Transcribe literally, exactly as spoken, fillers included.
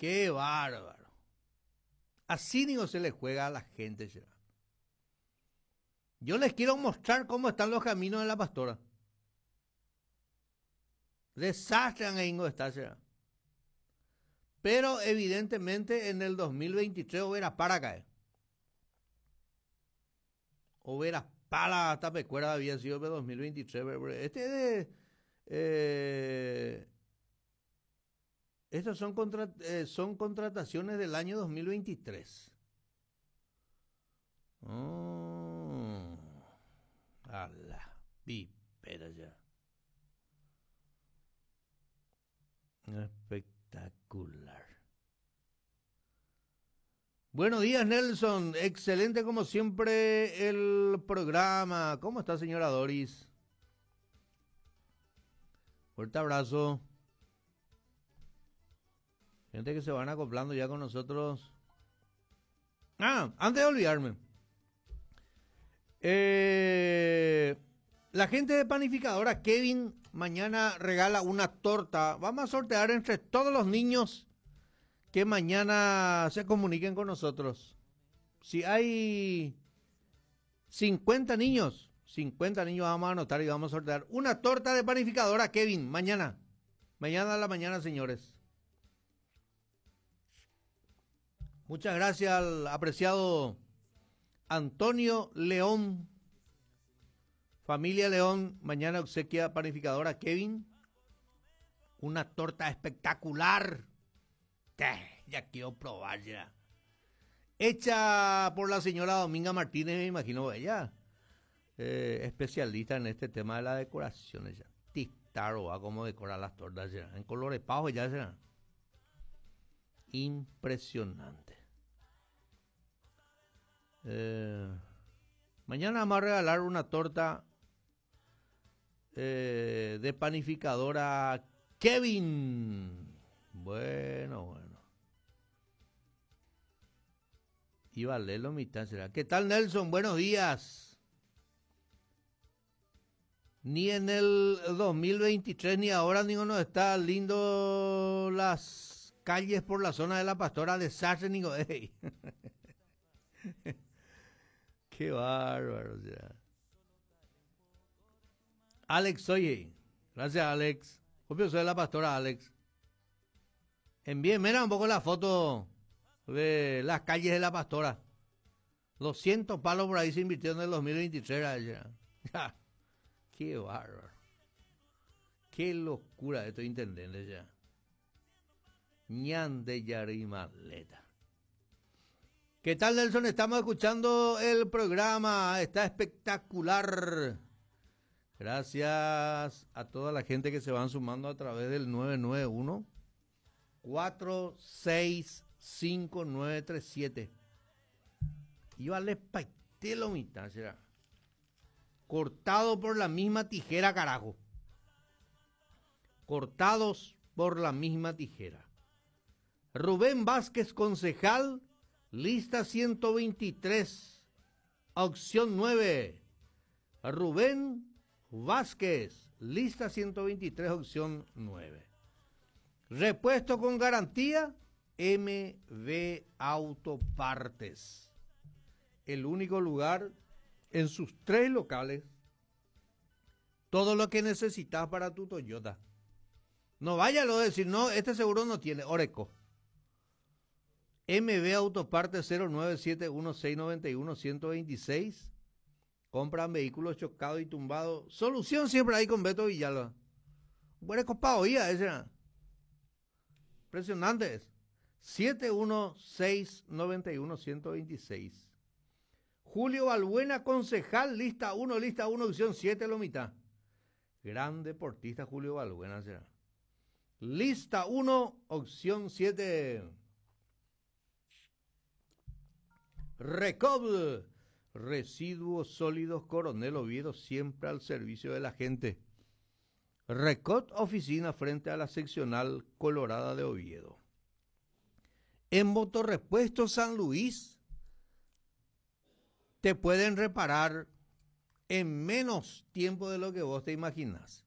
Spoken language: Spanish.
Qué bárbaro. Así ni se le juega a la gente, ¿será? Yo les quiero mostrar cómo están los caminos de la pastora. Desastre en está, ¿será? Pero evidentemente en el dos mil veintitrés hubiera para caer. Hubiera para hasta Pecuera había sido de dos mil veintitrés. Este de... Eh, Estas son, contra, eh, son contrataciones del año dos mil veintitrés. Oh, a la pipera ya. Espectacular. Buenos días, Nelson. Excelente como siempre el programa. ¿Cómo está, señora Doris? Fuerte abrazo. Gente que se van acoplando ya con nosotros. Ah, antes de olvidarme. Eh, la gente de panificadora Kevin mañana regala una torta. Vamos a sortear entre todos los niños que mañana se comuniquen con nosotros. Si hay cincuenta niños, cincuenta niños vamos a anotar y vamos a sortear una torta de panificadora Kevin mañana. Mañana a la mañana, señores. Muchas gracias al apreciado Antonio León. Familia León, mañana obsequia panificadora Kevin. Una torta espectacular. Ya quiero probar ya. Hecha por la señora Dominga Martínez, me imagino ella. Eh, especialista en este tema de la decoración. Ya. Tistaro, a cómo decorar las tortas ya. En colores pavos ya será. Impresionante. Eh, mañana vamos a regalar una torta eh, de panificadora Kevin. Bueno, bueno. Y Valelo mitad será. ¿Qué tal, Nelson? Buenos días. Ni en el dos mil veintitrés ni ahora ninguno está lindo las calles por la zona de la Pastora. Desastre, ni hey. Qué bárbaro. O sea. Alex, oye. Gracias, Alex. Copio soy la Pastora, Alex. Envíenme un poco la foto de las calles de la Pastora. doscientos palos por ahí se invirtieron en el dos mil veintitrés. Ya. Qué bárbaro. Qué locura estos intendentes ya. Ñan de Yarimaleta. ¿Qué tal, Nelson? Estamos escuchando el programa. Está espectacular. Gracias a toda la gente que se van sumando a través del nueve nueve uno, cuatro seis cinco nueve tres siete. Y vale paitelo mitad, será. Cortado por la misma tijera, carajo. Cortados por la misma tijera. Rubén Vázquez, concejal, lista ciento veintitrés, opción nueve. Rubén Vázquez, lista ciento veintitrés, opción nueve. Repuesto con garantía, M V Autopartes. El único lugar en sus tres locales. Todo lo que necesitas para tu Toyota. No vaya a decir, no, este seguro no tiene. Oreco. M V Autopartes cero nueve siete uno seis nueve uno uno dos dos. Compran vehículos chocados y tumbados. Solución siempre hay con Beto Villalba. Buena copa oía ese. Impresionante es. siete uno seis nueve uno uno dos dos. Julio Balbuena, concejal, lista uno, lista uno, opción siete, lo mitad. Gran deportista Julio Balbuena será. Lista uno, opción siete. Recob, residuos sólidos Coronel Oviedo, siempre al servicio de la gente. Recot, oficina frente a la seccional Colorada de Oviedo. En Motorrepuesto San Luis te pueden reparar en menos tiempo de lo que vos te imaginas.